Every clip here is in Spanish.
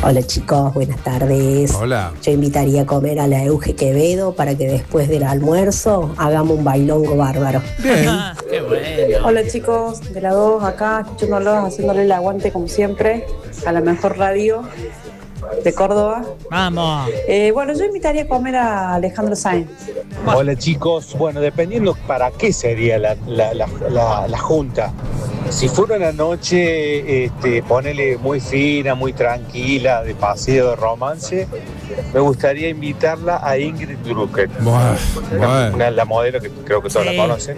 Hola chicos, buenas tardes. Hola. Yo invitaría a comer a la Euge Quevedo para que después del almuerzo hagamos un bailongo bárbaro. Bien. Qué bueno. Hola chicos, de la 2 acá, escuchándolos, haciéndole el aguante como siempre, a la mejor radio de Córdoba. Vamos. Bueno, yo invitaría a comer a Alejandro Sainz. Hola chicos, bueno, dependiendo para qué sería la junta. Si fuera una noche, ponele muy fina, muy tranquila, de paseo, de romance, me gustaría invitarla a Ingrid Drucker, la modelo que creo que todos la conocen.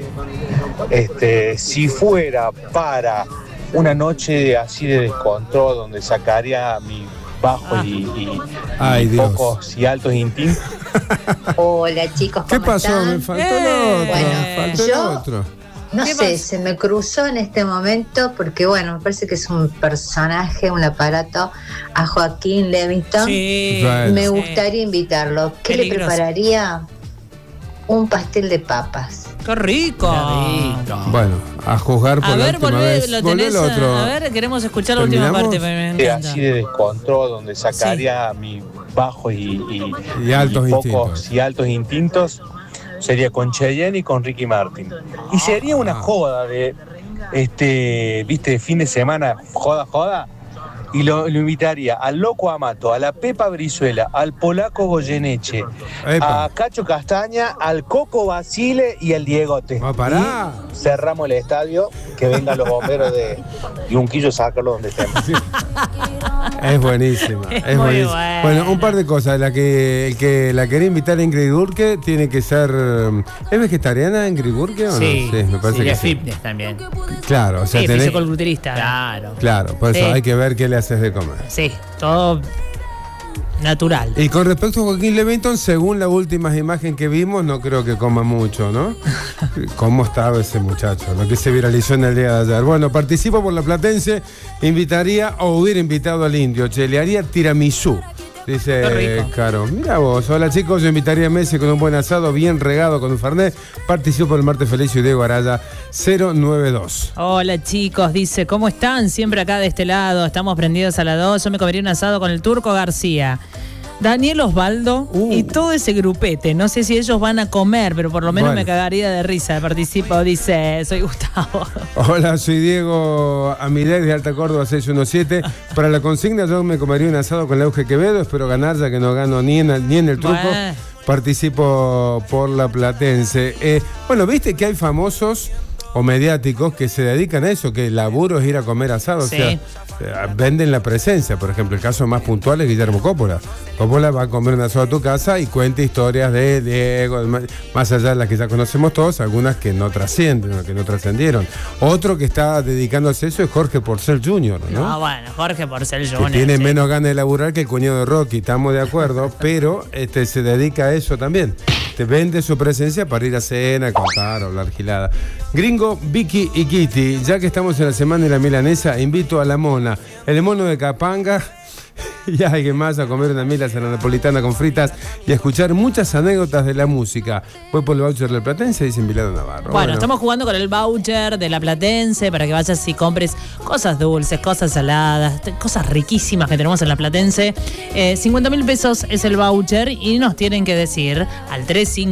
Si fuera para una noche así de descontrol, donde sacaría mi bajo y pocos y altos instintos. Hola chicos, ¿cómo ¿Qué pasó? están? Me faltó el otro. Bueno, faltó yo- el otro. No sé, se me cruzó en este momento porque bueno, me parece que es un personaje, un aparato, a Joaquín Levington. Sí. Bueno. Me gustaría invitarlo. ¿Qué le Peligroso. prepararía? Un pastel de papas. Qué rico. Bueno, a juzgar por A la ver, última vez. lo Volvé tenés. al otro. A ver, queremos escuchar la última ¿Terminamos? parte. Me encanta. Así de descontrol, donde sacaría mi bajo y altos pocos instintos. y altos instintos, sería con Cheyenne y con Ricky Martin. Y sería una joda de, viste, fin de semana, joda. Y lo invitaría al Loco Amato, a la Pepa Brizuela, al Polaco Goyeneche, Epa. a Cacho Castaña, al Coco Basile y al Diegote. Pará. Y cerramos el estadio, que vengan los bomberos de Unquillo a sacarlo donde estemos. Es buenísima. Es muy buenísima. buena. Bueno, un par de cosas. El que la quería invitar a Ingrid Burke tiene que ser. ¿Es vegetariana Ingrid Burke o no? Sí, me parece y que de sí. fitness también. Claro, o sea, Sí, tenés. fisiculturista. Claro. Claro, por eso Sí. hay que ver qué le haces de comer. Sí, todo natural. Y con respecto a Joaquín Levington, según las últimas imágenes que vimos, no creo que coma mucho, ¿no? ¿Cómo estaba ese muchacho? Lo que se viralizó en el día de ayer. Bueno, participo por la Platense, invitaría o hubiera invitado al indio, che, le haría tiramisú. Qué Dice rico. Caro. Mira vos, hola chicos, yo invitaría a Messi con un buen asado, bien regado con un fernet. Participo por el martes feliz y Diego Araya 092. Hola chicos, dice, ¿cómo están? Siempre acá de este lado, estamos prendidos a la 2. Yo me comería un asado con el Turco García, Daniel Osvaldo y todo ese grupete. No sé si ellos van a comer, pero por lo menos Bueno. me cagaría de risa. Participo, dice, soy Gustavo. Hola, soy Diego Amidez de Alta Córdoba 617. Para la consigna yo me comería un asado con la Euge Quevedo. Espero ganar, ya que no gano ni en el truco. Bueno. Participo por la Platense. Bueno, viste que hay famosos o mediáticos que se dedican a eso, que el laburo es ir a comer asado. Sí. O sea, venden la presencia. Por ejemplo, el caso más puntual es Guillermo Coppola. Coppola va a comer un asado a tu casa y cuenta historias de Diego, más allá de las que ya conocemos todos, algunas que no trascienden, o que no trascendieron. Otro que está dedicándose a eso es Jorge Porcel Jr., ¿no? Ah, bueno, Jorge Porcel Que Jr. tiene sí. menos ganas de laburar que el cuñado de Rocky, estamos de acuerdo, pero se dedica a eso también. Te vende su presencia para ir a cena, contar, hablar gilada. Gringo, Vicky y Kitty, ya que estamos en la semana de la milanesa, invito a la Mona, el mono de Capanga y a alguien más a comer una milanesa napolitana con fritas y a escuchar muchas anécdotas de la música. Voy por el voucher del Platense, dice Milano Navarro. Bueno, estamos jugando con el voucher de la Platense para que vayas y compres cosas dulces, cosas saladas, cosas riquísimas que tenemos en la Platense. 50.000 pesos es el voucher y nos tienen que decir al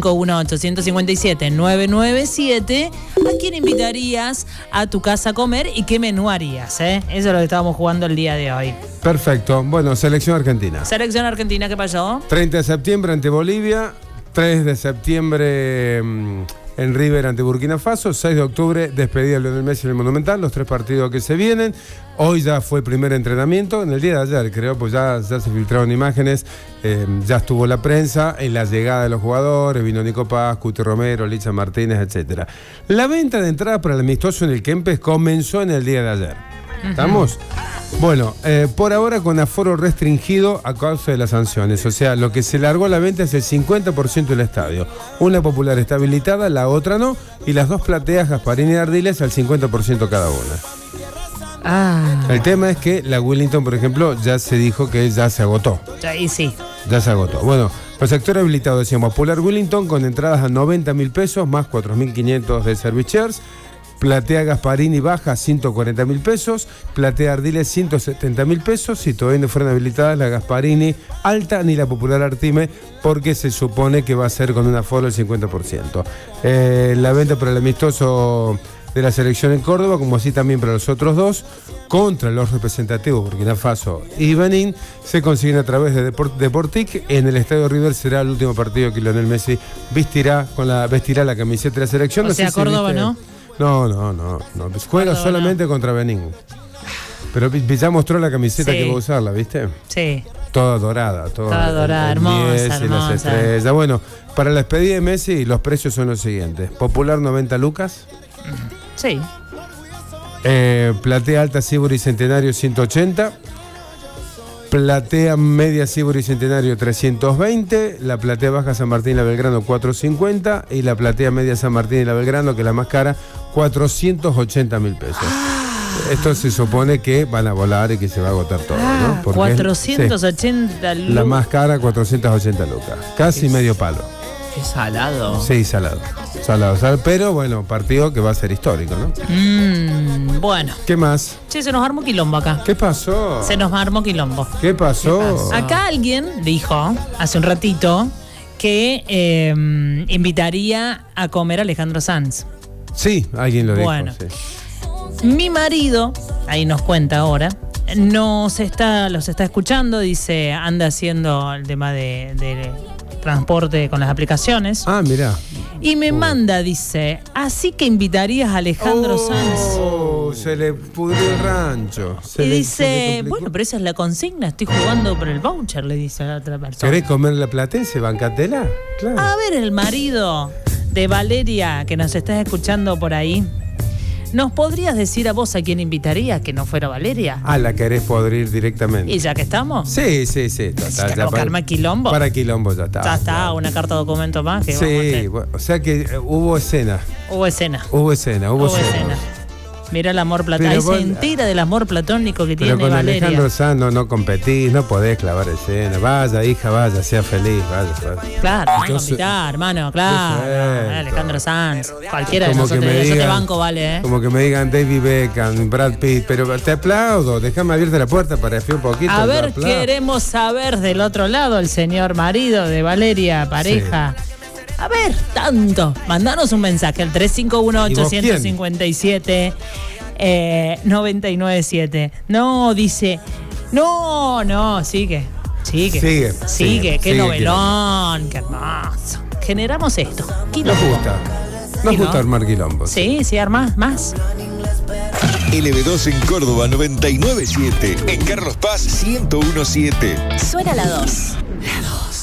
351-857-997 a quién invitarías a tu casa a comer y qué menú harías. Eso es lo que estábamos jugando el día de hoy. Perfecto. Bueno, selección argentina. Selección Argentina, ¿qué pasó? 30 de septiembre ante Bolivia, 3 de septiembre en River ante Burkina Faso, 6 de octubre despedida de Lionel Messi en el Monumental, los 3 partidos que se vienen. Hoy ya fue el primer entrenamiento, en el día de ayer creo, pues ya se filtraron imágenes, ya estuvo la prensa en la llegada de los jugadores, vino Nico Paz, Cuti Romero, Licha Martínez, etc. La venta de entradas para el amistoso en el Kempes comenzó en el día de ayer. ¿Estamos? Bueno, por ahora con aforo restringido a causa de las sanciones. O sea, lo que se largó a la venta es el 50% del estadio. Una Popular está habilitada, la otra no. Y las dos plateas, Gasparín y Ardiles, al 50% cada una. El tema es que la Wellington, por ejemplo, ya se dijo que ya se agotó. Y sí. Ya se agotó. Bueno, los sectores habilitados, decíamos, Popular Wellington con entradas a 90.000 pesos más 4.500 de Service Shares. Platea Gasparini baja 140.000 pesos, Platea Ardiles 170.000 pesos y todavía no fueron habilitadas la Gasparini Alta ni la Popular Artime porque se supone que va a ser con un aforo del 50%. La venta por el amistoso de la selección en Córdoba, como así también para los otros dos, contra los representativos Burkina Faso y Benín, se consiguen a través de Deportic. En el Estadio River será el último partido que Lionel Messi vestirá la camiseta de la selección. O sea, Córdoba, ¿no? No. Juega solamente contra Benín. Pero ya mostró la camiseta que va a usarla, ¿viste? Sí. Toda dorada, hermosa. Y las estrellas. Bueno, para la despedida de Messi, los precios son los siguientes. Popular 90 lucas. Sí. Platea Alta Sibori Centenario 180. Platea Media Sibori Centenario 320, la Platea Baja San Martín y la Belgrano 450 y la Platea Media San Martín y la Belgrano, que es la más cara, 480.000 pesos. Esto se supone que van a volar y que se va a agotar todo, ¿no? Porque 480 lucas. La más cara, 480 lucas. Casi medio palo. Qué salado. Sí, salado, pero bueno, partido que va a ser histórico, ¿no? Bueno. ¿Qué más? Che, se nos armó quilombo acá. ¿Qué pasó? Se nos armó quilombo. ¿Qué pasó? Acá alguien dijo, hace un ratito, que invitaría a comer a Alejandro Sanz. Sí, alguien lo dijo. Bueno, sí. Mi marido, ahí nos cuenta ahora, los está escuchando, dice, anda haciendo el tema de transporte con las aplicaciones. Ah, mirá. Y me manda, dice, así que invitarías a Alejandro Sanz. Se le pudrió el rancho. Y dice, bueno, pero esa es la consigna, estoy jugando por el voucher, le dice a la otra persona. ¿Querés comer la platense? Bancatela. Claro. A ver, el marido de Valeria, que nos estás escuchando por ahí, ¿nos podrías decir a vos a quién invitarías que no fuera Valeria? Ah, la querés podrir directamente. ¿Y ya que estamos? Sí. ¿Arma quilombo? Para quilombo ya está. Ya está, una carta documento más que vamos a hacer. Bueno, o sea que hubo escena. Hubo escena. Mira el amor platónico. Ahí se entera del amor platónico que tiene con Valeria. Alejandro Sanz no competís, no podés clavar escena. Vaya, hija, vaya, sea feliz, vaya. Claro, vamos a invitar, hermano, claro. Alejandro Sanz, cualquiera de nosotros. Yo te banco, vale, Como que me digan David Beckham, Brad Pitt, pero te aplaudo, déjame abierta la puerta para espiar un poquito. A ver, queremos saber del otro lado, el señor marido de Valeria, pareja. Sí. A ver, tanto. Mandanos un mensaje al 351-857-997. No, dice. No, sigue. Qué novelón, qué hermoso. Generamos esto. Nos gusta armar quilombos. Sí, armás más. LB2 en Córdoba 99.7. En Carlos Paz 101.7. Suena la 2. La 2.